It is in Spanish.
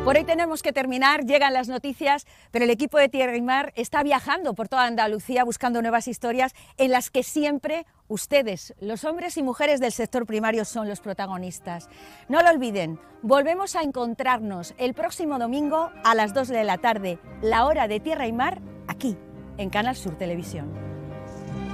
Por hoy tenemos que terminar, llegan las noticias, pero el equipo de Tierra y Mar está viajando por toda Andalucía buscando nuevas historias en las que siempre ustedes, los hombres y mujeres del sector primario, son los protagonistas. No lo olviden, volvemos a encontrarnos el próximo domingo a las 2 de la tarde, la hora de Tierra y Mar, aquí, en Canal Sur Televisión.